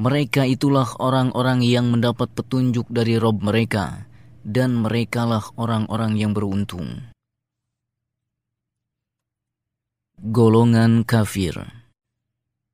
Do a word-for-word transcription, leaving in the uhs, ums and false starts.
Mereka itulah orang-orang yang mendapat petunjuk dari Rabb mereka, dan merekalah orang-orang yang beruntung. Golongan kafir.